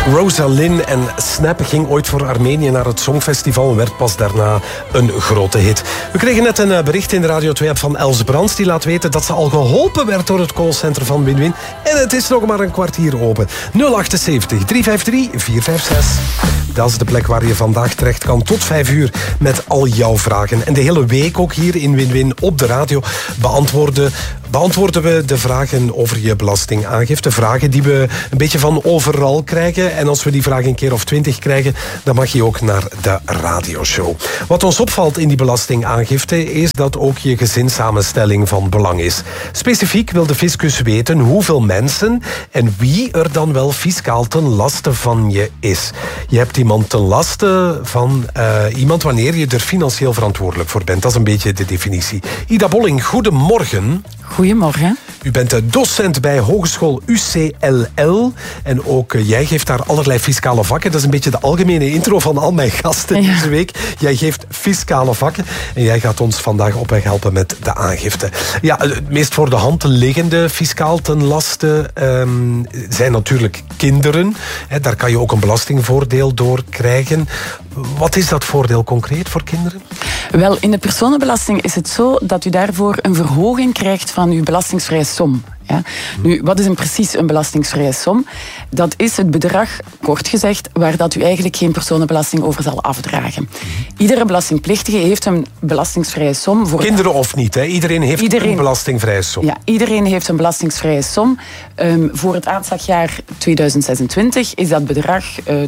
Rosalind en Snap ging ooit voor Armenië naar het Songfestival en werd pas daarna een grote hit. We kregen net een bericht in de Radio 2-app van Els Brands. Die laat weten dat ze al geholpen werd door het callcenter van Win-Win. En het is nog maar een kwartier open. 078 353 456. Dat is de plek waar je vandaag terecht kan tot 5 uur met al jouw vragen. En de hele week ook hier in Win-Win op de radio beantwoorden we de vragen over je belastingaangifte. Vragen die we een beetje van overal krijgen. En als we die vraag een keer of 20 krijgen, dan mag je ook naar de radioshow. Wat ons opvalt in die belastingaangifte is dat ook je gezinssamenstelling van belang is. Specifiek wil de fiscus weten hoeveel mensen en wie er dan wel fiscaal ten laste van je is. Je hebt iemand ten laste van iemand wanneer je er financieel verantwoordelijk voor bent. Dat is een beetje de definitie. Ida Bolling, goedemorgen. Goedemorgen. U bent docent bij Hogeschool UCLL. En ook jij geeft daar allerlei fiscale vakken. Dat is een beetje de algemene intro van al mijn gasten deze week. Jij geeft fiscale vakken. En jij gaat ons vandaag op weg helpen met de aangifte. Ja, het meest voor de hand liggende fiscaal ten laste zijn natuurlijk kinderen. Daar kan je ook een belastingvoordeel door krijgen. Wat is dat voordeel concreet voor kinderen? Wel, in de personenbelasting is het zo dat u daarvoor een verhoging krijgt van uw belastingsvrije som. Ja. Nu, wat is precies een belastingsvrije som? Dat is het bedrag, kort gezegd, waar dat u eigenlijk geen personenbelasting over zal afdragen. Iedere belastingplichtige heeft een belastingsvrije som. Voor kinderen of niet, hè? Iedereen heeft een belastingvrije som. Ja, iedereen heeft een belastingvrije som. Voor het aanslagjaar 2026 is dat bedrag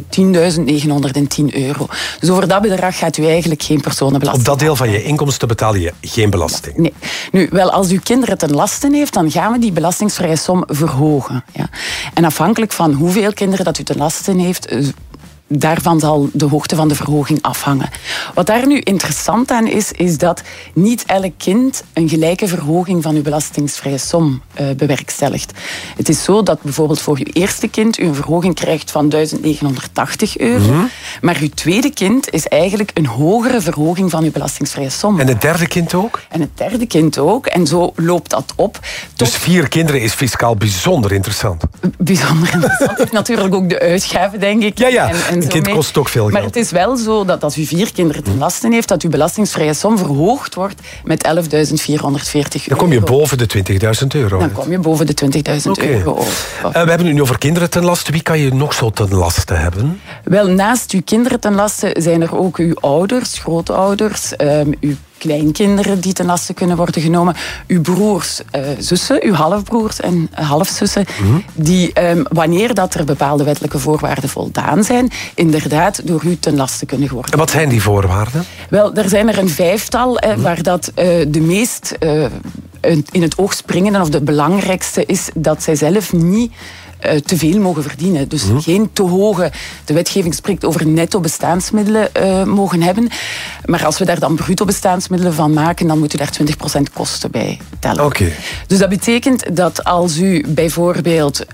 €10.910. Dus over dat bedrag gaat u eigenlijk geen personenbelasting. Op dat deel van je inkomsten betaal je geen belasting? Nee. Nu, wel, als u kinderen ten laste heeft, dan gaan we die belastingsvrije som verhogen. Ja. En afhankelijk van hoeveel kinderen dat u ten laste heeft, daarvan zal de hoogte van de verhoging afhangen. Wat daar nu interessant aan is dat niet elk kind een gelijke verhoging van uw belastingsvrije som bewerkstelligt. Het is zo dat bijvoorbeeld voor uw eerste kind u een verhoging krijgt van €1.980. Maar uw tweede kind is eigenlijk een hogere verhoging van uw belastingsvrije som. En het derde kind ook? En het derde kind ook. En zo loopt dat op. Dus 4 kinderen is fiscaal bijzonder interessant. Bijzonder interessant. Heeft natuurlijk ook de uitgaven, denk ik. Ja. Een kind kost ook veel geld. Maar het is wel zo dat als u 4 kinderen ten laste heeft, dat uw belastingsvrije som verhoogd wordt met €11.440. Dan kom je boven de €20.000. Dan kom je boven de €20.000. We hebben het nu over kinderen ten laste. Wie kan je nog zo ten laste hebben? Wel, naast uw kinderen ten laste zijn er ook uw ouders, grootouders, uw kleinkinderen die ten laste kunnen worden genomen. Uw broers, zussen, uw halfbroers en halfzussen, die wanneer dat er bepaalde wettelijke voorwaarden voldaan zijn, inderdaad door u ten laste kunnen worden. En wat zijn die voorwaarden? Wel, er zijn er een 5-tal waar dat de meest in het oog springende of de belangrijkste is dat zij zelf niet te veel mogen verdienen. Dus geen te hoge, de wetgeving spreekt over netto bestaansmiddelen mogen hebben. Maar als we daar dan bruto bestaansmiddelen van maken, dan moet u daar 20% kosten bij tellen. Okay. Dus dat betekent dat als u bijvoorbeeld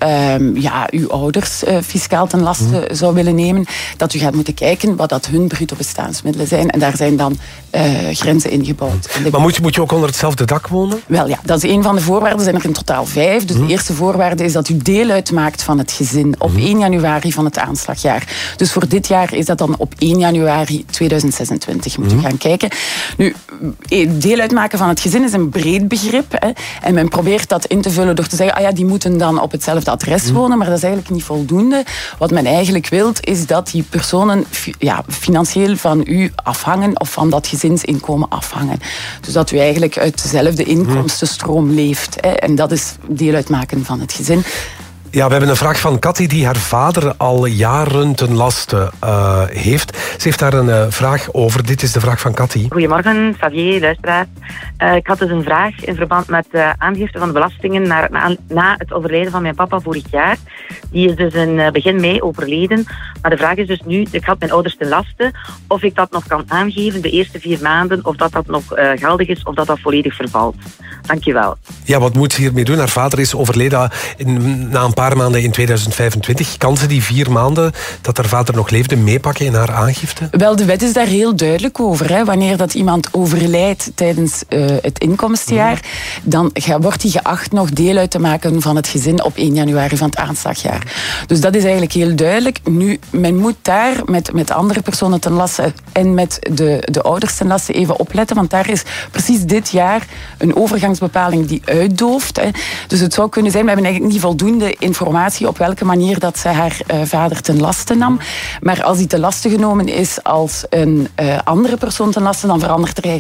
uw ouders fiscaal ten laste zou willen nemen, dat u gaat moeten kijken wat dat hun bruto bestaansmiddelen zijn. En daar zijn dan grenzen ingebouwd. Maar moet je ook onder hetzelfde dak wonen? Wel ja, dat is een van de voorwaarden. Er zijn er in totaal 5. Dus de eerste voorwaarde is dat u deel uitmaakt van het gezin op 1 januari van het aanslagjaar. Dus voor dit jaar is dat dan op 1 januari 2026. Moet u gaan kijken. Nu, deel uitmaken van het gezin is een breed begrip. Hè, en men probeert dat in te vullen door te zeggen, die moeten dan op hetzelfde adres wonen, maar dat is eigenlijk niet voldoende. Wat men eigenlijk wil, is dat die personen financieel van u afhangen of van dat gezinsinkomen afhangen. Dus dat u eigenlijk uit dezelfde inkomstenstroom leeft. Hè, en dat is deel uitmaken van het gezin. Ja, we hebben een vraag van Cathy die haar vader al jaren ten laste heeft. Ze heeft daar een vraag over. Dit is de vraag van Cathy. Goedemorgen, Xavier, luisteraar. Ik had dus een vraag in verband met de aangifte van de belastingen na het overlijden van mijn papa vorig jaar. Die is dus in begin mei overleden. Maar de vraag is dus nu, ik had mijn ouders ten laste, of ik dat nog kan aangeven de eerste 4 maanden, of dat nog geldig is, of dat volledig vervalt. Dankjewel. Ja, wat moet ze hiermee doen? Haar vader is overleden na een paar maanden in 2025. Kan ze die 4 maanden dat haar vader nog leefde meepakken in haar aangifte? Wel, de wet is daar heel duidelijk over. Hè. Wanneer dat iemand overlijdt tijdens het inkomstenjaar, dan wordt hij geacht nog deel uit te maken van het gezin op 1 januari van het aanslagjaar. Dus dat is eigenlijk heel duidelijk. Nu, men moet daar met andere personen ten laste en met de ouders ten laste even opletten, want daar is precies dit jaar een overgangsbepaling die uitdooft. Hè. Dus het zou kunnen zijn, we hebben eigenlijk niet voldoende informatie op welke manier dat ze haar vader ten laste nam. Maar als die ten laste genomen is als een andere persoon ten laste, dan verandert er eigenlijk